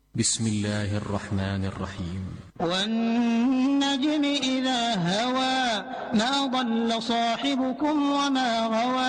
بسم الله الرحمن الرحيم. والنجم إذا هوى ما ضل صاحبكم وما غوى